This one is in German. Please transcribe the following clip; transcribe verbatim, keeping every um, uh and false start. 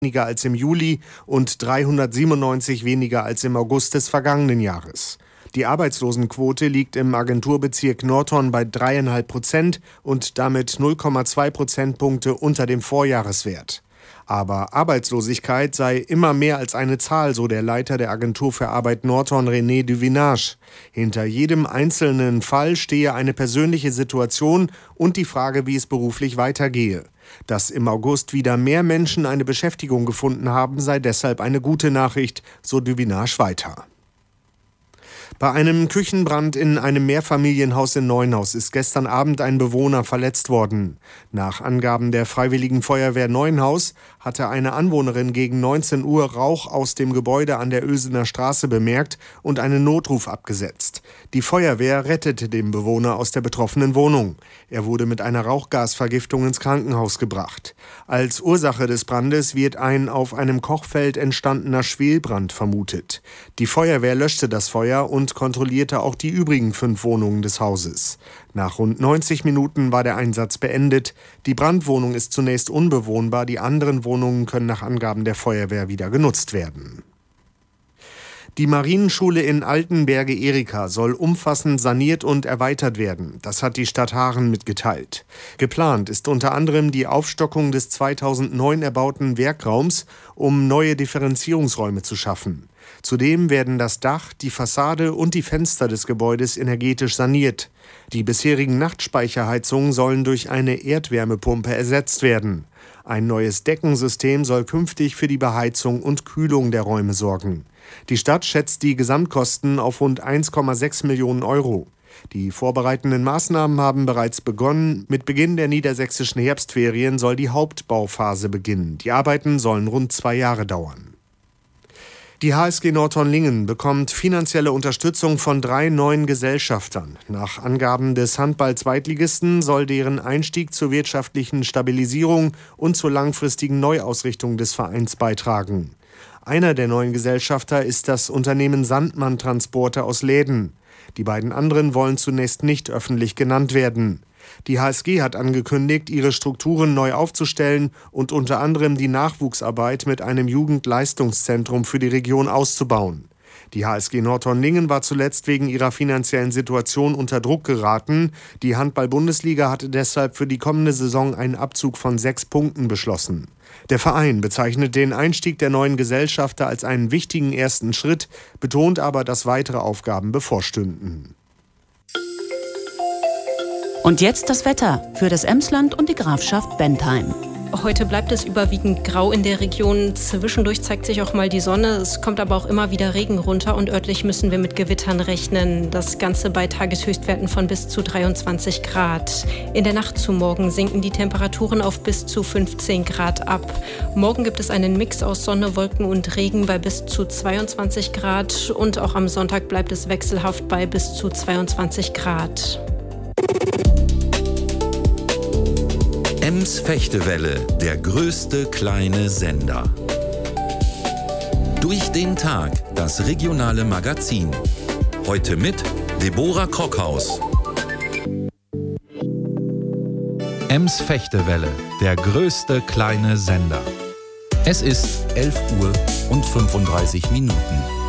weniger als im Juli und dreihundertsiebenundneunzig weniger als im August des vergangenen Jahres. Die Arbeitslosenquote liegt im Agenturbezirk Nordhorn bei drei Komma fünf Prozent und damit null Komma zwei Prozentpunkte unter dem Vorjahreswert. Aber Arbeitslosigkeit sei immer mehr als eine Zahl, so der Leiter der Agentur für Arbeit Nordhorn, René Duvinage. Hinter jedem einzelnen Fall stehe eine persönliche Situation und die Frage, wie es beruflich weitergehe. Dass im August wieder mehr Menschen eine Beschäftigung gefunden haben, sei deshalb eine gute Nachricht, so Duvinage weiter. Bei einem Küchenbrand in einem Mehrfamilienhaus in Neuenhaus ist gestern Abend ein Bewohner verletzt worden. Nach Angaben der Freiwilligen Feuerwehr Neuenhaus hatte eine Anwohnerin gegen neunzehn Uhr Rauch aus dem Gebäude an der Ösener Straße bemerkt und einen Notruf abgesetzt. Die Feuerwehr rettete den Bewohner aus der betroffenen Wohnung. Er wurde mit einer Rauchgasvergiftung ins Krankenhaus gebracht. Als Ursache des Brandes wird ein auf einem Kochfeld entstandener Schwelbrand vermutet. Die Feuerwehr löschte das Feuer und kontrollierte auch die übrigen fünf Wohnungen des Hauses. Nach rund neunzig Minuten war der Einsatz beendet. Die Brandwohnung ist zunächst unbewohnbar, die anderen Wohnungen können nach Angaben der Feuerwehr wieder genutzt werden. Die Marienschule in Altenberge-Erika soll umfassend saniert und erweitert werden. Das hat die Stadt Haaren mitgeteilt. Geplant ist unter anderem die Aufstockung des zweitausendneun erbauten Werkraums, um neue Differenzierungsräume zu schaffen. Zudem werden das Dach, die Fassade und die Fenster des Gebäudes energetisch saniert. Die bisherigen Nachtspeicherheizungen sollen durch eine Erdwärmepumpe ersetzt werden. Ein neues Deckensystem soll künftig für die Beheizung und Kühlung der Räume sorgen. Die Stadt schätzt die Gesamtkosten auf rund eins Komma sechs Millionen Euro. Die vorbereitenden Maßnahmen haben bereits begonnen. Mit Beginn der niedersächsischen Herbstferien soll die Hauptbauphase beginnen. Die Arbeiten sollen rund zwei Jahre dauern. Die H S G Nordhorn-Lingen bekommt finanzielle Unterstützung von drei neuen Gesellschaftern. Nach Angaben des Handball-Zweitligisten soll deren Einstieg zur wirtschaftlichen Stabilisierung und zur langfristigen Neuausrichtung des Vereins beitragen. Einer der neuen Gesellschafter ist das Unternehmen Sandmann Transporte aus Läden. Die beiden anderen wollen zunächst nicht öffentlich genannt werden. Die H S G hat angekündigt, ihre Strukturen neu aufzustellen und unter anderem die Nachwuchsarbeit mit einem Jugendleistungszentrum für die Region auszubauen. Die H S G Nordhorn-Lingen war zuletzt wegen ihrer finanziellen Situation unter Druck geraten. Die Handball-Bundesliga hatte deshalb für die kommende Saison einen Abzug von sechs Punkten beschlossen. Der Verein bezeichnet den Einstieg der neuen Gesellschafter als einen wichtigen ersten Schritt, betont aber, dass weitere Aufgaben bevorstünden. Und jetzt das Wetter für das Emsland und die Grafschaft Bentheim. Heute bleibt es überwiegend grau in der Region. Zwischendurch zeigt sich auch mal die Sonne. Es kommt aber auch immer wieder Regen runter und örtlich müssen wir mit Gewittern rechnen. Das Ganze bei Tageshöchstwerten von bis zu dreiundzwanzig Grad. In der Nacht zu morgen sinken die Temperaturen auf bis zu fünfzehn Grad ab. Morgen gibt es einen Mix aus Sonne, Wolken und Regen bei bis zu zweiundzwanzig Grad. Und auch am Sonntag bleibt es wechselhaft bei bis zu zweiundzwanzig Grad. Ems Fechtewelle, der größte kleine Sender. Durch den Tag, das regionale Magazin. Heute mit Deborah Krockhaus. Ems Fechtewelle, der größte kleine Sender. Es ist elf Uhr und fünfunddreißig Minuten.